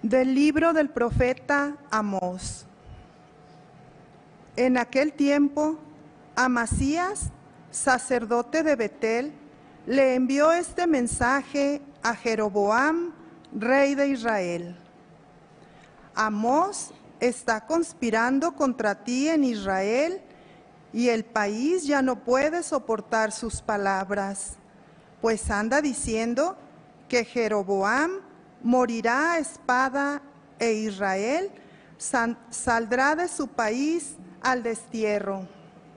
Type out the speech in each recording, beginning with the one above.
Del libro del profeta Amós. En aquel tiempo, Amasías, sacerdote de Betel, le envió este mensaje a Jeroboam, rey de Israel. Amós está conspirando contra ti en Israel, y el país ya no puede soportar sus palabras, pues anda diciendo que Jeroboam morirá a espada e Israel saldrá de su país al destierro.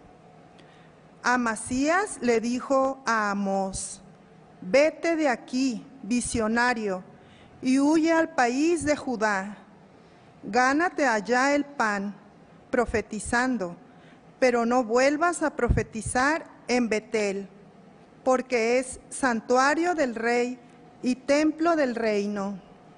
Amasías le dijo a Amós: vete de aquí, visionario, y huye al país de Judá. Gánate allá el pan, profetizando, pero no vuelvas a profetizar en Betel, porque es santuario del rey y templo del reino.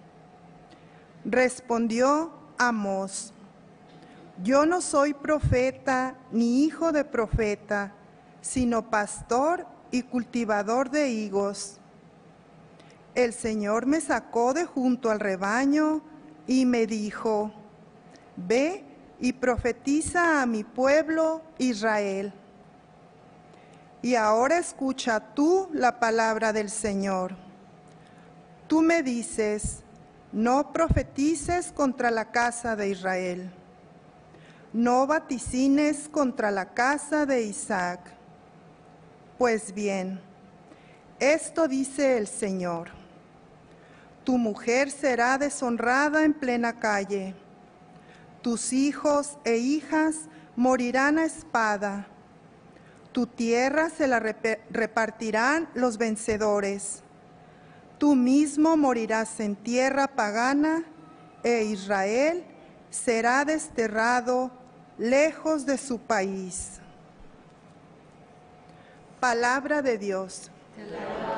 Respondió Amós: yo no soy profeta ni hijo de profeta, sino pastor y cultivador de higos. El Señor me sacó de junto al rebaño y me dijo: ve y profetiza a mi pueblo Israel. Y ahora escucha tú la palabra del Señor. Tú me dices: no profetices contra la casa de Israel. No vaticines contra la casa de Isaac. Pues bien, esto dice el Señor: tu mujer será deshonrada en plena calle. Tus hijos e hijas morirán a espada. Tu tierra se la repartirán los vencedores. Tú mismo morirás en tierra pagana, e Israel será desterrado lejos de su país. Palabra de Dios.